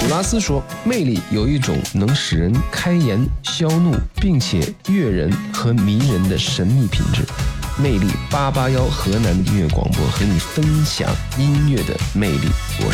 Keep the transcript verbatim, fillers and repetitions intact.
拉斯说，魅力有一种能使人开颜消怒，并且悦人和迷人的神秘品质。魅力八八幺河南的音乐广播和你分享音乐的魅力。我